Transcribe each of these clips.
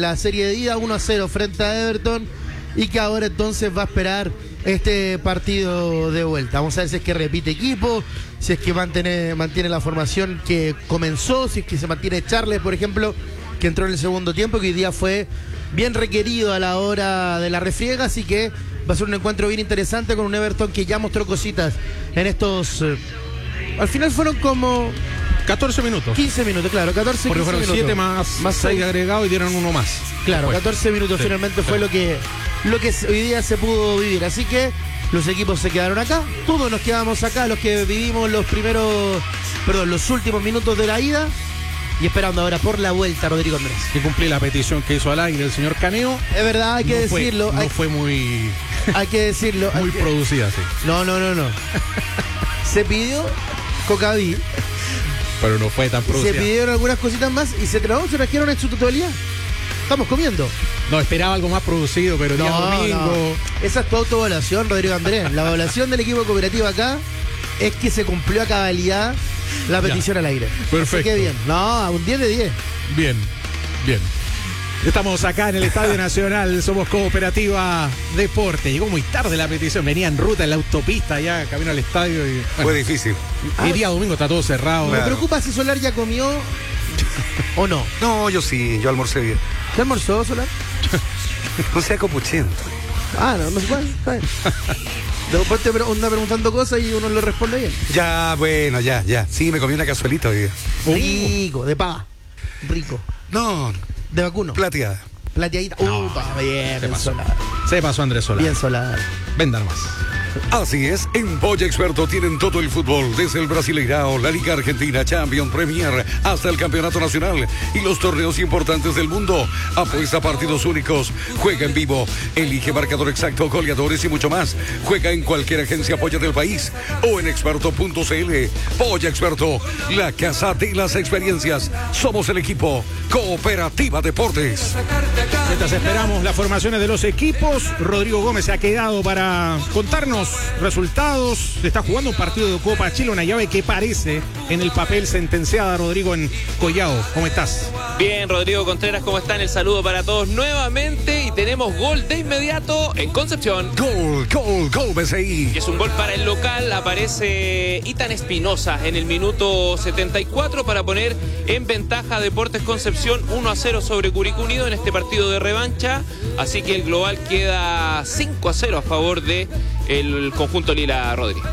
la serie de ida 1-0 frente a Everton y que ahora entonces va a esperar este partido de vuelta. Vamos a ver si es que repite equipo, si es que mantiene la formación que comenzó, si es que se mantiene Charles, por ejemplo, que entró en el segundo tiempo, que hoy día fue bien requerido a la hora de la refriega, así que va a ser un encuentro bien interesante con un Everton que ya mostró cositas en estos... al final fueron como... 14 minutos. 15 minutos, claro, 14 porque fueron 7 más 6 agregados y dieron uno más. Claro, después. 14 minutos sí, finalmente fue lo que hoy día se pudo vivir. Así que los equipos se quedaron acá, todos nos quedamos acá, los que vivimos los últimos minutos de la ida y esperando ahora por la vuelta Rodrigo Andrés. Que cumplí la petición que hizo al aire el señor Caneo. Es verdad, hay que decirlo. No fue muy... Hay que decirlo. muy producida, sí. No. Se pidió Cocaví. Pero no fue tan producida. Se pidieron algunas cositas más y se trajeron en su totalidad. Estamos comiendo. No, esperaba algo más producido, pero día domingo. No. Esa es tu autoevaluación, Rodrigo Andrés. La evaluación del equipo cooperativo acá es que se cumplió a cabalidad la petición al aire. Perfecto. Así que bien. No, un 10 de 10. Bien. Estamos acá en el Estadio Nacional, somos Cooperativa Deporte. Llegó muy tarde la petición, venía en ruta en la autopista ya, camino al estadio. Y, fue difícil. Y día domingo está todo cerrado. Me preocupa si Solar ya comió o no. No, yo almorcé bien. ¿Qué almorzó, Solar? No sea copuchento. No se puede, está bien. Después te anda preguntando cosas y uno le responde bien. Ya, bueno, ya. Sí, me comí una cazuelita hoy día. Rico, de pava. Rico. No. De vacuno. Plateada. Plateadita. Bien, Solar. Se pasó Andrés Solar. Bien, Solar. Vendan más. Así es, en Polla Experto tienen todo el fútbol, desde el Brasileirao, la Liga Argentina, Champions, Premier, hasta el Campeonato Nacional y los torneos importantes del mundo. Apuesta a partidos únicos, juega en vivo, elige marcador exacto, goleadores y mucho más. Juega en cualquier agencia Polla del país o en experto.cl. Polla Experto, la casa de las experiencias. Somos el equipo Cooperativa Deportes. Mientras esperamos las formaciones de los equipos, Rodrigo Gómez se ha quedado para contarnos resultados. Se está jugando un partido de Copa Chile, una llave que parece en el papel sentenciada, Rodrigo, en Collao. ¿Cómo estás? Bien, Rodrigo Contreras, ¿cómo están? El saludo para todos nuevamente y tenemos gol de inmediato en Concepción. Gol, BCI. Es un gol para el local, aparece Itan Espinosa en el minuto 74 para poner en ventaja a Deportes Concepción 1-0 sobre Curicó Unido en este partido de revancha, así que el global queda 5-0 a favor de el conjunto Lila, Rodríguez.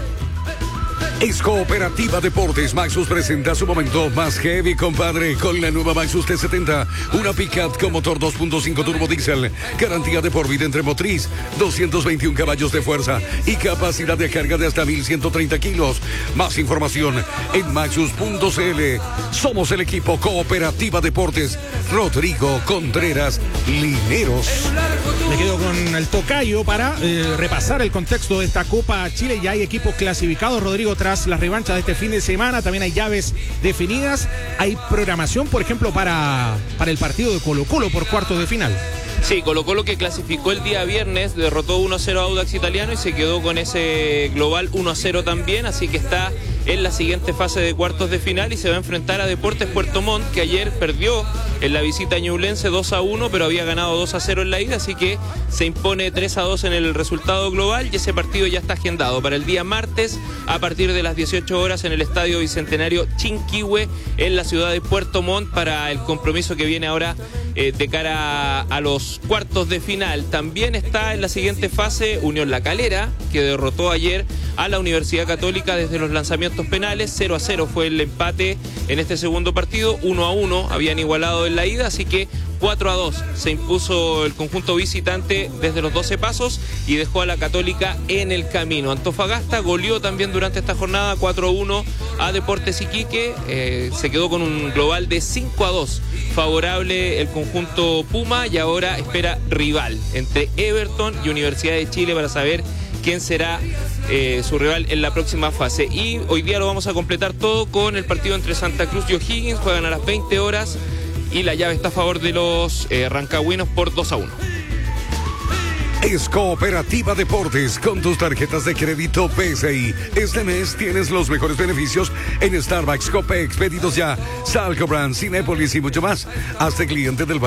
Es Cooperativa Deportes. Maxus presenta su momento más heavy, compadre, con la nueva Maxus T70, una pick-up con motor 2.5 turbo diésel, garantía de por vida entre motriz, 221 caballos de fuerza y capacidad de carga de hasta 1.130 kilos. Más información en maxus.cl. Somos el equipo Cooperativa Deportes. Rodrigo Contreras Lineros. Me quedo con el tocayo para repasar el contexto de esta Copa Chile. Ya hay equipos clasificados, Rodrigo, tras las revanchas de este fin de semana. También hay llaves definidas. Hay programación, por ejemplo, para el partido de Colo-Colo por cuartos de final. Sí, Colo-Colo, que clasificó el día viernes, derrotó 1-0 a Audax Italiano y se quedó con ese global 1-0 también, así que está en la siguiente fase de cuartos de final y se va a enfrentar a Deportes Puerto Montt, que ayer perdió en la visita a Ñublense 2-1, pero había ganado 2-0 en la ida, así que se impone 3-2 en el resultado global y ese partido ya está agendado para el día martes a partir de las 18 horas en el Estadio Bicentenario Chinquihue en la ciudad de Puerto Montt para el compromiso que viene ahora de cara a los cuartos de final. También está en la siguiente fase Unión La Calera, que derrotó ayer a la Universidad Católica desde los lanzamientos penales. 0-0 fue el empate en este segundo partido, 1-1 habían igualado en la ida, así que 4-2 se impuso el conjunto visitante desde los 12 pasos y dejó a la Católica en el camino. Antofagasta goleó también durante esta jornada 4-1 a Deportes Iquique, se quedó con un global de 5-2 favorable el conjunto Puma y ahora espera rival entre Everton y Universidad de Chile para saber quién será su rival en la próxima fase. Y hoy día lo vamos a completar todo con el partido entre Santa Cruz y O'Higgins. Juegan a las 20 horas y la llave está a favor de los rancagüinos por 2-1. Es Cooperativa Deportes con tus tarjetas de crédito PSI. Este mes tienes los mejores beneficios en Starbucks, Copex, pedidos ya, Salco Brand, Cinépolis y mucho más. Hazte cliente del